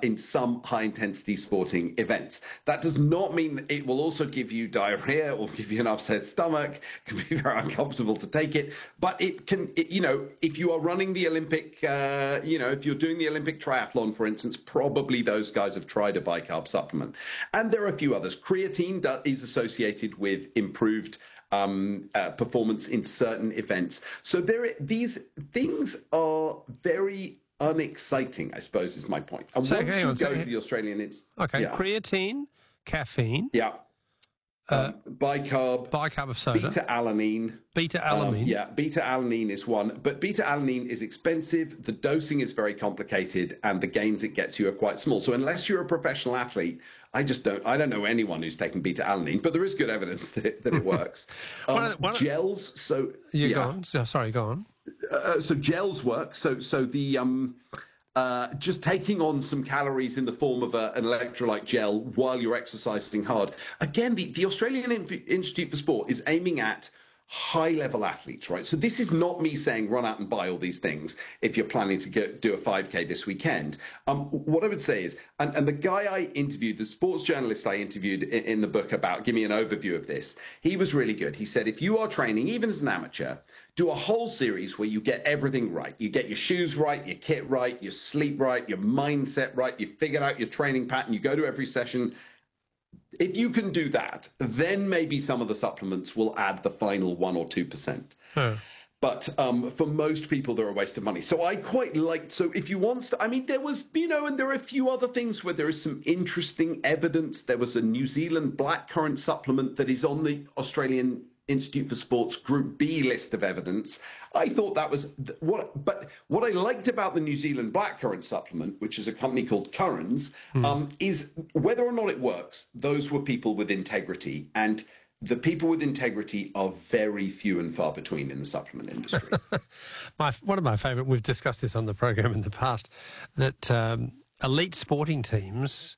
in some high-intensity sporting events. That does not mean that it will also give you diarrhea or give you an upset stomach. It can be very uncomfortable to take it, but it can, if you are running the Olympic, if you're doing the Olympic triathlon, for instance, probably those guys have tried a bicarb supplement. And there are a few others. Creatine is associated with improved performance in certain events. So these things are very unexciting, I suppose, is my point. And so, once you go to the Australian... creatine, caffeine... bicarb of soda, beta-alanine. Beta-alanine is one, but beta-alanine is expensive, the dosing is very complicated, and the gains it gets you are quite small. So unless you're a professional athlete, I don't know anyone who's taken beta-alanine, but there is good evidence that it works. Gels, so... Go on. Sorry, go on. So gels work. So the... just taking on some calories in the form of an electrolyte gel while you're exercising hard. Again, the Australian Institute for Sport is aiming at high-level athletes, right? So this is not me saying run out and buy all these things if you're planning to do a 5K this weekend. What I would say is, and the guy I interviewed, the sports journalist I interviewed in the book about, give me an overview of this, he was really good. He said, if you are training, even as an amateur, do a whole series where you get everything right. You get your shoes right, your kit right, your sleep right, your mindset right, you figure out your training pattern, you go to every session. If you can do that, then maybe some of the supplements will add the final 1 or 2%. But for most people, they're a waste of money. So I quite liked, so if you want, there was, and there are a few other things where there is some interesting evidence. There was a New Zealand blackcurrant supplement that is on the Australian Institute for Sport's Group B list of evidence. I thought that was but what I liked about the New Zealand blackcurrant supplement, which is a company called Currans, is whether or not it works, those were people with integrity, and the people with integrity are very few and far between in the supplement industry. One of my favourite, we've discussed this on the program in the past, that elite sporting teams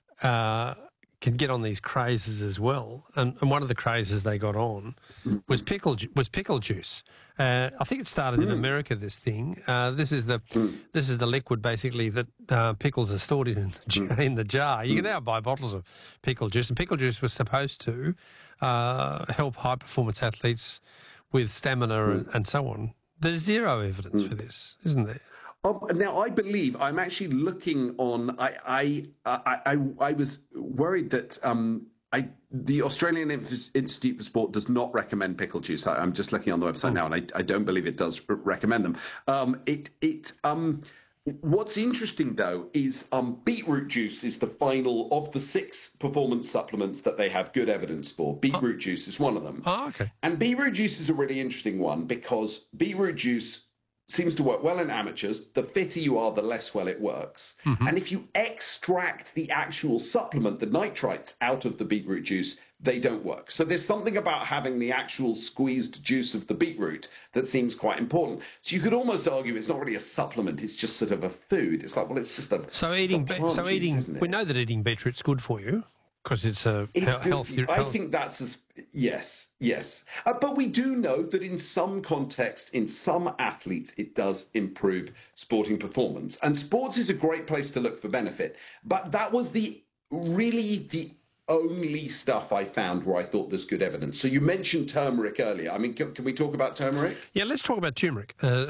can get on these crazes as well, and one of the crazes they got on was pickle juice. I think it started in America. This thing, this is the liquid basically that pickles are stored in the jar. You can now buy bottles of pickle juice, and pickle juice was supposed to help high performance athletes with stamina and so on. There's zero evidence for this, isn't there? Now, I believe I'm actually looking on. I was worried that the Australian Institute for Sport does not recommend pickle juice. I'm just looking on the website now, and I don't believe it does recommend them. What's interesting though is beetroot juice is the final of the 6 performance supplements that they have good evidence for. Beetroot juice is one of them. Oh, okay. And beetroot juice is a really interesting one because beetroot juice seems to work well in amateurs. The fitter you are, the less well it works. And if you extract the actual supplement, the nitrites, out of the beetroot juice, they don't work. So there's something about having the actual squeezed juice of the beetroot that seems quite important. So you could almost argue it's not really a supplement, it's just sort of a food. It's like, well, it's just a juice, we know that eating beetroot's good for you. Because it's healthy. I think that's yes. But we do know that in some contexts, in some athletes, it does improve sporting performance. And sports is a great place to look for benefit. But that was really the only stuff I found where I thought there's good evidence. So you mentioned turmeric earlier. I mean, can we talk about turmeric? Yeah, let's talk about turmeric No,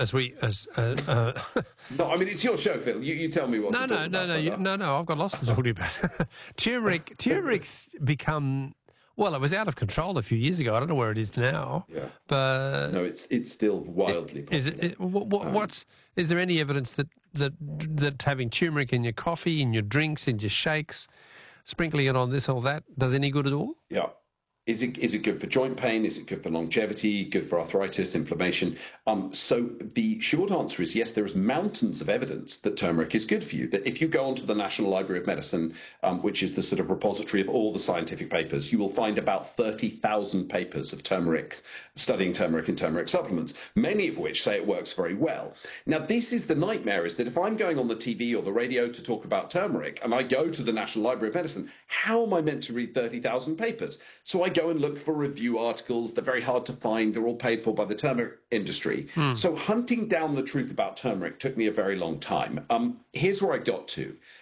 I mean, it's your show, Phil. You tell me what to talk about. No, I've got lots to talk to you about. Turmeric's become... Well, it was out of control a few years ago. I don't know where it is now. Yeah. But no, it's still wildly popular. Is there any evidence that having turmeric in your coffee, in your drinks, in your shakes, sprinkling it on this or that, does any good at all? Yeah. Is it good for joint pain? Is it good for longevity? Good for arthritis, inflammation? So the short answer is yes, there is mountains of evidence that turmeric is good for you. That if you go onto the National Library of Medicine, which is the sort of repository of all the scientific papers, you will find about 30,000 papers of turmeric, studying turmeric and turmeric supplements, many of which say it works very well. Now, this is the nightmare, is that if I'm going on the TV or the radio to talk about turmeric and I go to the National Library of Medicine, how am I meant to read 30,000 papers? So I go and look for review articles. They're very hard to find. They're all paid for by the turmeric industry. So hunting down the truth about turmeric took me a very long time. Here's where I got to.